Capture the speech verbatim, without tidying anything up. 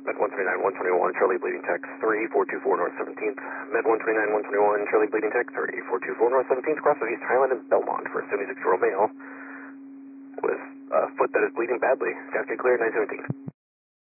Med one twenty-nine, one twenty-one, Charlie bleeding tech three four two four North seventeenth. Med one twenty-nine, one twenty-one, Charlie bleeding tech three four two four North seventeenth, cross of East Highland and Belmont for a seventy-six-year-old male with a foot that is bleeding badly. Cascade clear, nine seventeen.